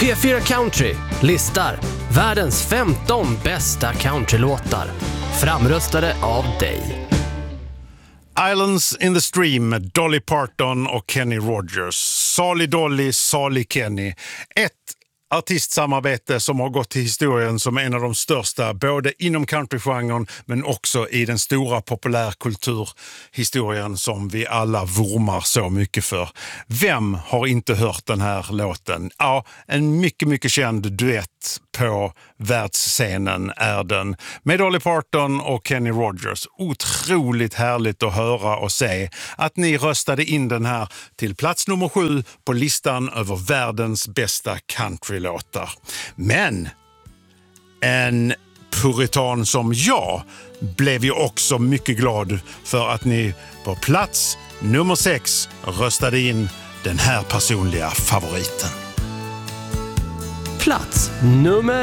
P4 Country listar världens 15 bästa countrylåtar, framröstade av dig. Islands in the Stream, Dolly Parton och Kenny Rogers. Salig Dolly, salig Kenny. Ett artistsamarbete som har gått till historien som en av de största, både inom countrygenren men också i den stora populärkulturhistorien som vi alla vurmar så mycket för. Vem har inte hört den här låten? Ja, en mycket, mycket känd duett på världsscenen är den. Med Dolly Parton och Kenny Rogers. Otroligt härligt att höra och se att ni röstade in den här till plats nummer 7 på listan över världens bästa countrylåtar. Men en puritan som jag blev ju också mycket glad för att ni på plats nummer 6 röstade in den här personliga favoriten. Plats nummer